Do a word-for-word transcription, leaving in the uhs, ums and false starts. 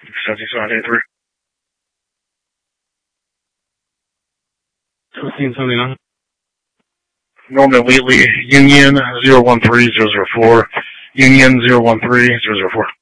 seventy-seven eighty-three. seventeen seventy-nine. Norman Wheatley, Union zero one three zero zero four, Union zero one three zero zero four.